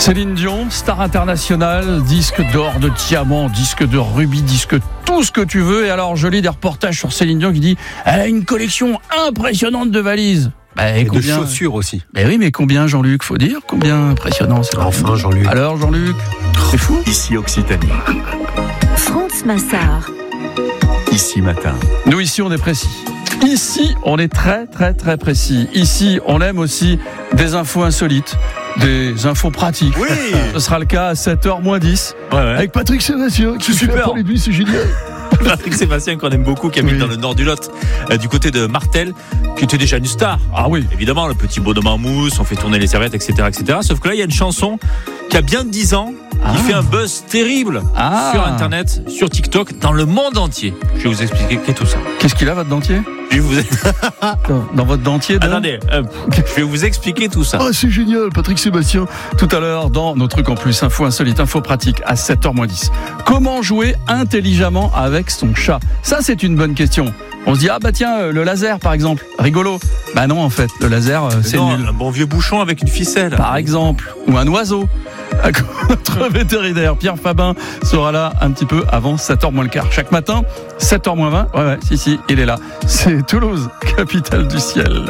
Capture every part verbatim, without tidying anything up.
Céline Dion, star internationale, disque d'or, de diamant, disque de rubis, disque tout ce que tu veux. Et alors, je lis des reportages sur Céline Dion qui dit elle a une collection impressionnante de valises. Bah, et et combien... de chaussures aussi. Bah oui, mais combien, Jean-Luc, faut dire? Combien impressionnant, c'est Enfin, Jean-Luc. Alors, Jean-Luc, c'est fou. Ici Occitanie. France Massard. Ici Matin. Nous, ici, on est précis. Ici, on est très, très, très précis. Ici, on aime aussi des infos insolites, des infos pratiques. Oui. Ce sera le cas à sept heures moins dix. Ouais, ouais. Avec Patrick Sébastien, qui C'est fait super. pour les bus, c'est génial. Patrick Sébastien, qu'on aime beaucoup, qui habite Oui. dans le nord du Lot, euh, du côté de Martel, qui était déjà une star. Ah oui. Évidemment, le petit bonhomme en mousse, on fait tourner les serviettes, et cetera, et cetera. Sauf que là, il y a une chanson qui a bien dix ans, qui Ah. fait un buzz terrible Ah. sur Internet, sur TikTok, dans le monde entier. Je vais vous expliquer tout ça. Qu'est-ce qu'il a, votre dentier? Je vais vous... Dans votre dentier de... Attendez, euh, je vais vous expliquer tout ça. Ah, c'est génial, Patrick Sébastien. Tout à l'heure, dans nos trucs en plus, info insolite, info pratique, à sept heures moins dix. Comment jouer intelligemment avec son chat? Ça, c'est une bonne question. On se dit, ah bah tiens, euh, le laser, par exemple, rigolo. Bah non, en fait, le laser, euh, c'est Non, nul. un bon vieux bouchon avec une ficelle. Par exemple, ou un oiseau. Notre vétérinaire Pierre Fabin sera là un petit peu avant sept heures moins le quart. Chaque matin, sept heures moins vingt. Ouais, ouais, si, si, il est là. C'est Toulouse, capitale du ciel.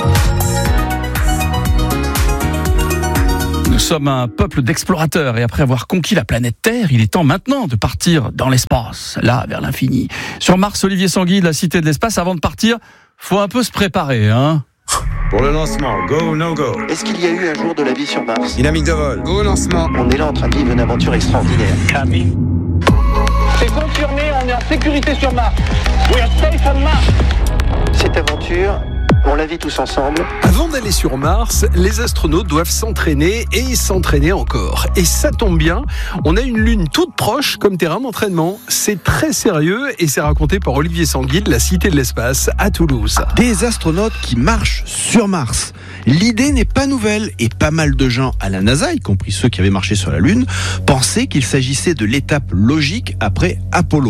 Nous sommes un peuple d'explorateurs et après avoir conquis la planète Terre, il est temps maintenant de partir dans l'espace, là, vers l'infini. Sur Mars, Olivier Sanguy de la Cité de l'Espace, avant de partir, faut un peu se préparer, hein. Pour le lancement, go, no go. Est-ce qu'il y a eu un jour de la vie sur Mars? Dynamique de vol, go, lancement. On est là en train de vivre une aventure extraordinaire. C'est confirmé, on est en sécurité sur Mars. We are safe on Mars. Cette aventure, on la vit tous ensemble. Avant d'aller sur Mars, les astronautes doivent s'entraîner et s'entraîner encore. Et ça tombe bien, on a une lune toute proche comme terrain d'entraînement. C'est très sérieux et c'est raconté par Olivier Sanguy de la Cité de l'Espace à Toulouse. Des astronautes qui marchent sur Mars. L'idée n'est pas nouvelle et pas mal de gens à la NASA, y compris ceux qui avaient marché sur la Lune, pensaient qu'il s'agissait de l'étape logique après Apollo.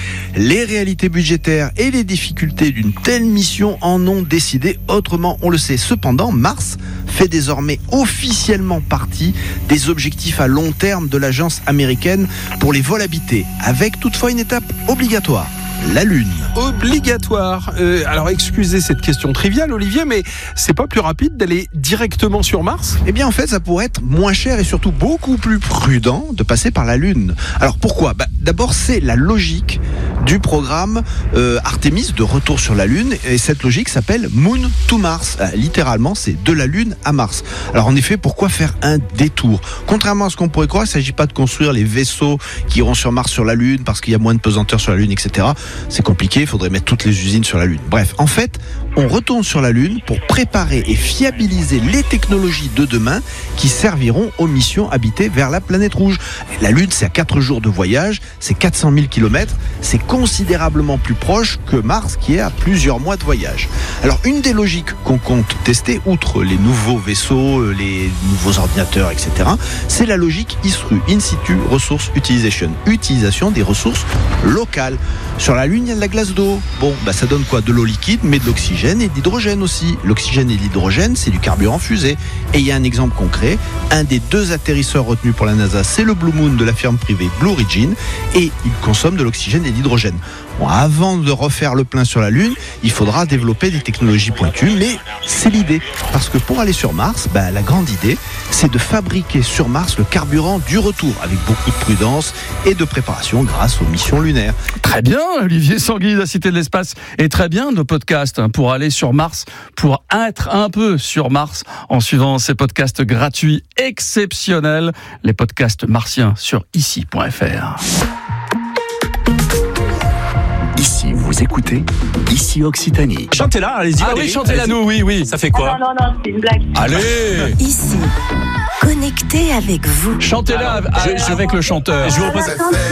Les réalités budgétaires et les difficultés d'une telle mission en ont décidé autrement, on le sait. Cependant, Mars fait désormais officiellement partie des objectifs à long terme de l'agence américaine pour les vols habités, avec toutefois une étape obligatoire. La Lune. Obligatoire. Euh, alors excusez cette question triviale, Olivier, mais c'est pas plus rapide d'aller directement sur Mars ? Eh bien en fait, ça pourrait être moins cher et surtout beaucoup plus prudent de passer par la Lune. Alors pourquoi ? Bah, d'abord, c'est la logique du programme euh, Artemis de retour sur la Lune, et cette logique s'appelle Moon to Mars. Euh, littéralement, c'est de la Lune à Mars. Alors en effet, pourquoi faire un détour ? Contrairement à ce qu'on pourrait croire, il ne s'agit pas de construire les vaisseaux qui iront sur Mars, sur la Lune, parce qu'il y a moins de pesanteur sur la Lune, et cetera. C'est compliqué, il faudrait mettre toutes les usines sur la Lune. Bref, en fait, on retourne sur la Lune pour préparer et fiabiliser les technologies de demain qui serviront aux missions habitées vers la planète rouge. La Lune, c'est à quatre jours de voyage, c'est quatre cent mille kilomètres, c'est considérablement plus proche que Mars qui est à plusieurs mois de voyage. Alors, une des logiques qu'on compte tester, outre les nouveaux vaisseaux, les nouveaux ordinateurs, et cetera, c'est la logique I S R U, In Situ Resource Utilization, utilisation des ressources locales. Sur la Lune, il y a de la glace d'eau. Bon, bah ça donne quoi ? De l'eau liquide, mais de l'oxygène et de l'hydrogène aussi. L'oxygène et l'hydrogène, c'est du carburant fusée. Et il y a un exemple concret. Un des deux atterrisseurs retenus pour la NASA, c'est le Blue Moon de la firme privée Blue Origin. Et il consomme de l'oxygène et de l'hydrogène. Bon, avant de refaire le plein sur la Lune, il faudra développer des technologies pointues, mais c'est l'idée. Parce que pour aller sur Mars, bah, la grande idée, c'est de fabriquer sur Mars le carburant du retour, avec beaucoup de prudence et de préparation grâce aux missions lunaires. Très bien, Olivier Sanguy de la Cité de l'Espace. Et très bien nos podcasts hein, pour aller sur Mars, pour être un peu sur Mars en suivant ces podcasts gratuits exceptionnels. Les podcasts martiens sur ici point f r. Ici, vous écoutez Ici Occitanie. Chantez-la, allez-y. Ah allez, oui, chantez-la nous, oui, oui. Ça fait quoi ? Non, non, non, c'est une blague. Allez, Ici, connecté avec vous. chantez-la Alors, avec, je- je- avec le chanteur. Je vous repose.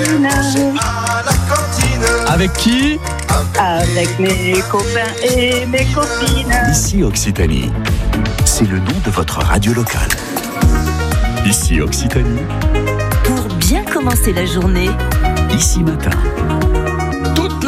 Avec qui ? Avec mes copains et mes copines. Ici Occitanie. C'est le nom de votre radio locale. Ici Occitanie. Pour bien commencer la journée, Ici Matin. Toute la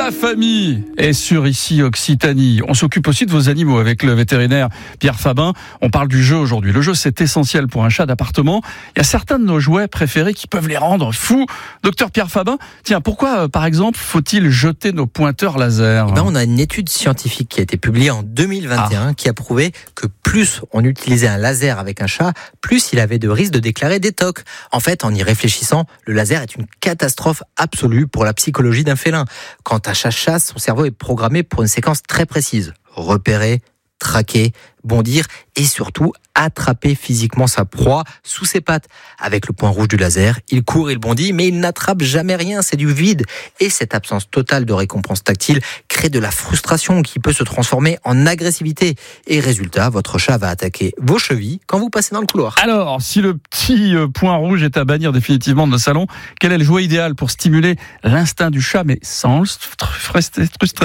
la famille est sur ici Occitanie. On s'occupe aussi de vos animaux avec le vétérinaire Pierre Fabin. On parle du jeu aujourd'hui. Le jeu, c'est essentiel pour un chat d'appartement. Il y a certains de nos jouets préférés qui peuvent les rendre fous. Docteur Pierre Fabin, tiens, pourquoi, par exemple, faut-il jeter nos pointeurs laser ? Eh ben, on a une étude scientifique qui a été publiée en deux mille vingt et un ah. qui a prouvé que plus on utilisait un laser avec un chat, plus il avait de risques de déclarer des tocs. En fait, en y réfléchissant, le laser est une catastrophe absolue pour la psychologie d'un félin. Quand un chat chasse, son cerveau est programmé pour une séquence très précise. Repérer, traquer, bondir et surtout attraper physiquement sa proie sous ses pattes. Avec le point rouge du laser, il court, il bondit, mais il n'attrape jamais rien, c'est du vide. Et cette absence totale de récompense tactile crée de la frustration qui peut se transformer en agressivité. Et résultat, votre chat va attaquer vos chevilles quand vous passez dans le couloir. Alors, si le petit point rouge est à bannir définitivement de nos salons, quel est le jouet idéal pour stimuler l'instinct du chat, mais sans le frustrer ?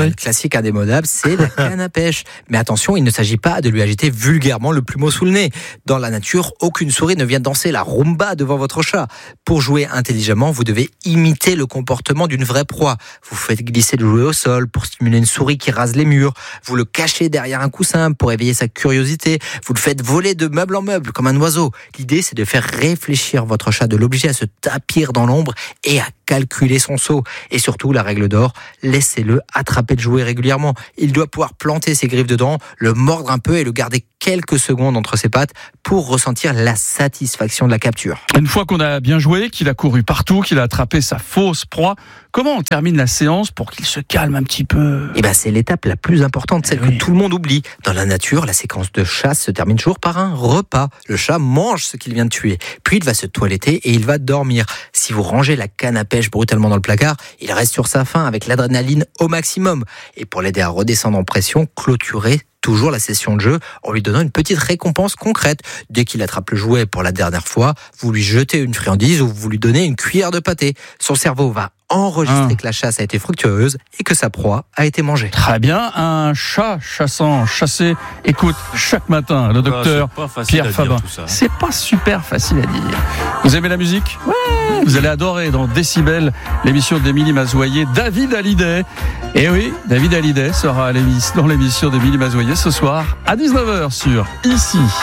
Le classique indémodable, c'est la canne à pêche. Mais attention, il ne s'agit pas de lui agiter vulgairement le plumeau sous le nez. Dans la nature, aucune souris ne vient danser la rumba devant votre chat. Pour jouer intelligemment, vous devez imiter le comportement d'une vraie proie. Vous faites glisser le jouet au sol pour stimuler une souris qui rase les murs. Vous le cachez derrière un coussin pour éveiller sa curiosité. Vous le faites voler de meuble en meuble comme un oiseau. L'idée, c'est de faire réfléchir votre chat, de l'obliger à se tapir dans l'ombre et à calculer son saut. Et surtout, la règle d'or, laissez-le attraper le jouet régulièrement. Il doit pouvoir planter ses griffes dedans, le mordre un peu et le garder quelques secondes entre ses pattes pour ressentir la satisfaction de la capture. Une fois qu'on a bien joué, qu'il a couru partout, qu'il a attrapé sa fausse proie, comment on termine la séance pour qu'il se calme un petit peu ? Eh ben, c'est l'étape la plus importante, celle oui. que tout le monde oublie. Dans la nature, la séquence de chasse se termine toujours par un repas. Le chat mange ce qu'il vient de tuer, puis il va se toiletter et il va dormir. Si vous rangez la canne à pêche brutalement dans le placard, il reste sur sa faim avec l'adrénaline au maximum. Et pour l'aider à redescendre en pression, clôturez toujours la session de jeu en lui donnant une petite récompense concrète. Dès qu'il attrape le jouet pour la dernière fois, vous lui jetez une friandise ou vous lui donnez une cuillère de pâté. Son cerveau va enregistrer ah. que la chasse a été fructueuse et que sa proie a été mangée. Très bien, un chat chassant, chassé, écoute chaque matin le docteur ah, Pierre Fabin. C'est pas super facile à dire. Vous aimez la musique ? Ouais. Vous allez adorer dans Décibel, l'émission d'Émilie Mazoyer, David Hallyday. Et oui, David Hallyday sera dans l'émission d'Émilie Mazoyer ce soir à dix-neuf heures sur Ici.